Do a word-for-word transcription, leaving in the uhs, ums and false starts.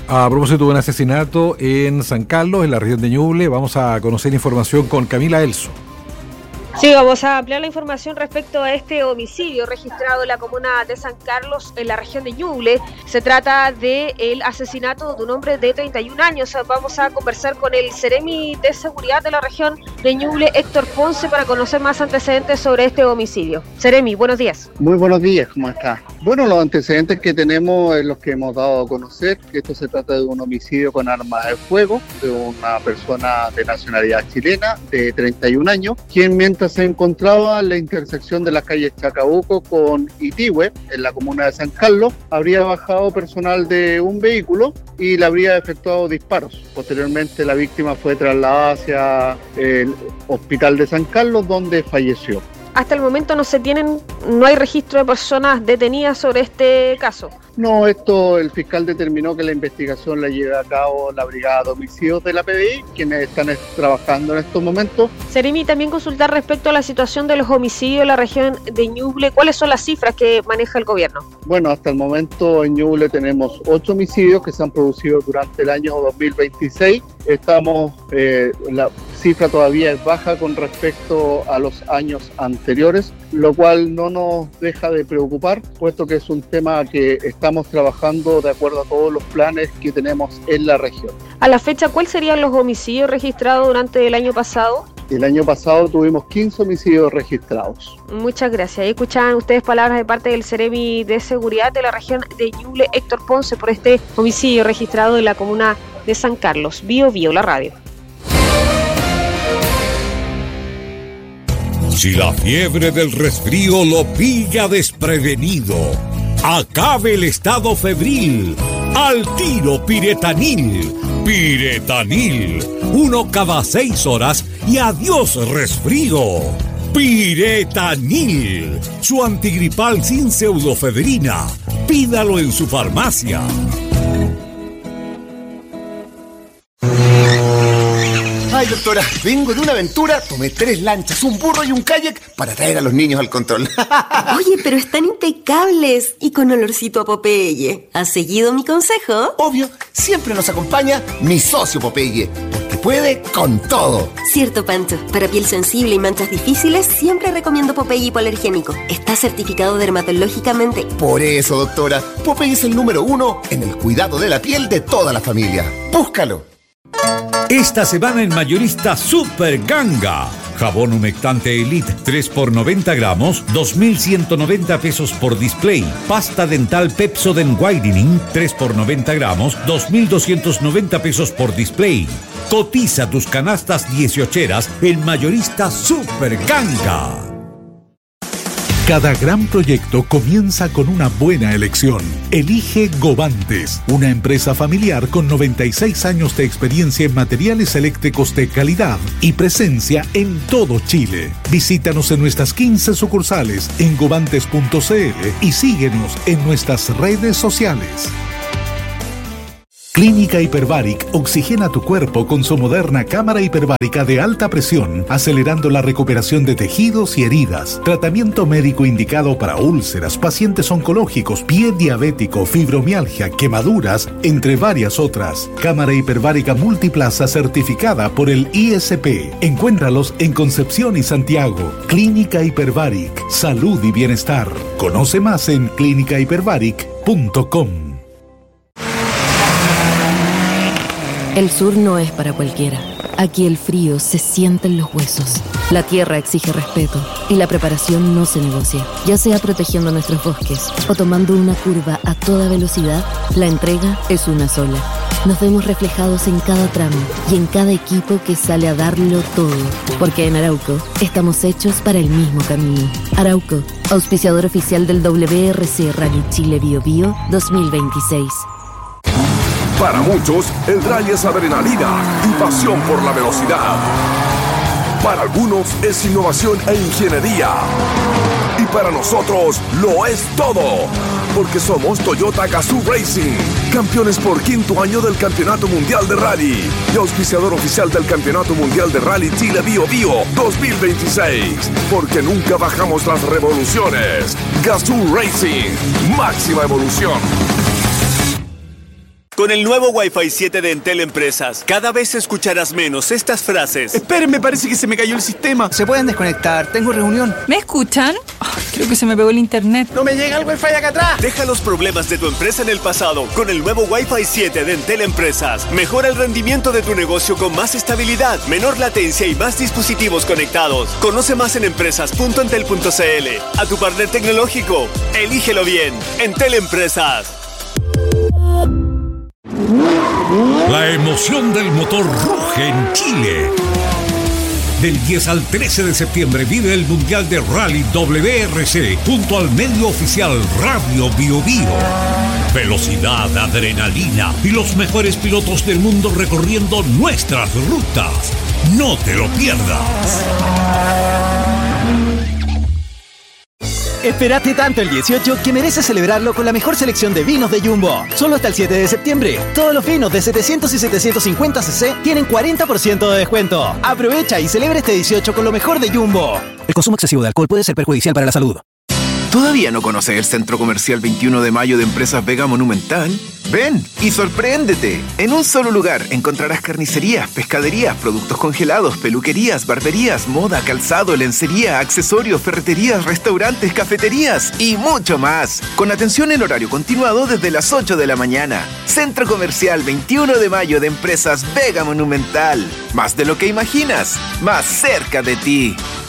A propósito de un asesinato en San Carlos, en la región de Ñuble, vamos a conocer información con Camila Elso. Sí, vamos a ampliar la información respecto a este homicidio registrado en la comuna de San Carlos, en la región de Ñuble. Se trata del asesinato de un hombre de treinta y un años. Vamos a conversar con el Seremi de Seguridad de la región de Ñuble, Héctor Ponce, para conocer más antecedentes sobre este homicidio. Seremi, buenos días. Muy buenos días, ¿cómo está? Bueno, los antecedentes que tenemos es los que hemos dado a conocer, que esto se trata de un homicidio con arma de fuego de una persona de nacionalidad chilena de treinta y un años, quien mientras se encontraba en la intersección de las calles Chacabuco con Itigüe, en la comuna de San Carlos, habría bajado personal de un vehículo y le habría efectuado disparos. Posteriormente la víctima fue trasladada hacia el hospital de San Carlos, donde falleció. Hasta el momento no se tienen, no hay registro de personas detenidas sobre este caso. No, esto el fiscal determinó que la investigación la lleva a cabo la Brigada de Homicidios de la P D I, quienes están trabajando en estos momentos. Seremi, también consultar respecto a la situación de los homicidios en la región de Ñuble. ¿Cuáles son las cifras que maneja el gobierno? Bueno, hasta el momento en Ñuble tenemos ocho homicidios que se han producido durante el año dos mil veintiséis. Estamos, eh, la cifra todavía es baja con respecto a los años anteriores, lo cual no nos deja de preocupar, puesto que es un tema que estamos trabajando de acuerdo a todos los planes que tenemos en la región. A la fecha, ¿cuáles serían los homicidios registrados durante el año pasado? El año pasado tuvimos quince homicidios registrados. Muchas gracias. Ahí escuchaban ustedes palabras de parte del Seremi de Seguridad de la región de Ñuble, Héctor Ponce, por este homicidio registrado en la comuna de San Carlos. Bio Bio, la radio. Si la fiebre del resfrío lo pilla desprevenido, acabe el estado febril. Al tiro Piretanil. Piretanil. Uno cada seis horas y adiós resfrío. Piretanil. Su antigripal sin pseudofedrina. Pídalo en su farmacia. Ay, doctora, vengo de una aventura, tomé tres lanchas, un burro y un kayak para traer a los niños al control. Oye, pero están impecables y con olorcito a Popeye. ¿Has seguido mi consejo? Obvio, siempre nos acompaña mi socio Popeye, porque puede con todo. Cierto, Pancho. Para piel sensible y manchas difíciles, siempre recomiendo Popeye hipoalergénico. Está certificado dermatológicamente. Por eso, doctora, Popeye es el número uno en el cuidado de la piel de toda la familia. Búscalo. Esta semana en Mayorista Super Ganga. Jabón humectante Elite tres por noventa gramos, dos mil ciento noventa pesos por display. Pasta dental Pepsodent Whitening tres por noventa gramos, dos mil doscientos noventa pesos por display. Cotiza tus canastas dieciocheras en Mayorista Super Ganga. Cada gran proyecto comienza con una buena elección. Elige Govantes, una empresa familiar con noventa y seis años de experiencia en materiales eléctricos de calidad y presencia en todo Chile. Visítanos en nuestras quince sucursales en govantes punto c l y síguenos en nuestras redes sociales. Clínica Hiperbaric oxigena tu cuerpo con su moderna cámara hiperbárica de alta presión, acelerando la recuperación de tejidos y heridas. Tratamiento médico indicado para úlceras, pacientes oncológicos, pie diabético, fibromialgia, quemaduras, entre varias otras. Cámara hiperbárica multiplaza certificada por el I S P. Encuéntralos en Concepción y Santiago. Clínica Hiperbaric, salud y bienestar. Conoce más en clínica hiperbaric punto com. El sur no es para cualquiera. Aquí el frío se siente en los huesos. La tierra exige respeto y la preparación no se negocia. Ya sea protegiendo nuestros bosques o tomando una curva a toda velocidad, la entrega es una sola. Nos vemos reflejados en cada tramo y en cada equipo que sale a darlo todo. Porque en Arauco estamos hechos para el mismo camino. Arauco, auspiciador oficial del W R C Rally Chile Bio Bio dos mil veintiséis. Para muchos, el rally es adrenalina y pasión por la velocidad. Para algunos es innovación e ingeniería. Y para nosotros lo es todo. Porque somos Toyota Gazoo Racing, campeones por quinto año del Campeonato Mundial de Rally y auspiciador oficial del Campeonato Mundial de Rally Chile Bio Bio dos mil veintiséis. Porque nunca bajamos las revoluciones. Gazoo Racing, máxima evolución. Con el nuevo Wi-Fi siete de Entel Empresas, cada vez escucharás menos estas frases. Esperen, me parece que se me cayó el sistema. Se pueden desconectar, tengo reunión. ¿Me escuchan? Oh, creo que se me pegó el internet. ¡No me llega el Wi-Fi acá atrás! Deja los problemas de tu empresa en el pasado con el nuevo Wi-Fi siete de Entel Empresas. Mejora el rendimiento de tu negocio con más estabilidad, menor latencia y más dispositivos conectados. Conoce más en empresas punto entel punto c l. A tu partner tecnológico, elígelo bien. Entel Empresas. La emoción del motor ruge en Chile. Del diez al trece de septiembre vive el Mundial de Rally W R C junto al medio oficial Radio Bio Bio. Velocidad, adrenalina y los mejores pilotos del mundo recorriendo nuestras rutas. No te lo pierdas. Espérate tanto el dieciocho que mereces celebrarlo con la mejor selección de vinos de Jumbo. Solo hasta el siete de septiembre. Todos los vinos de setecientos y setecientos cincuenta centilitros tienen cuarenta por ciento de descuento. Aprovecha y celebra este dieciocho con lo mejor de Jumbo. El consumo excesivo de alcohol puede ser perjudicial para la salud. ¿Todavía no conoces el Centro Comercial veintiuno de mayo de Empresas Vega Monumental? Ven y sorpréndete. En un solo lugar encontrarás carnicerías, pescaderías, productos congelados, peluquerías, barberías, moda, calzado, lencería, accesorios, ferreterías, restaurantes, cafeterías y mucho más. Con atención en horario continuado desde las ocho de la mañana. Centro Comercial veintiuno de mayo de Empresas Vega Monumental. Más de lo que imaginas, más cerca de ti.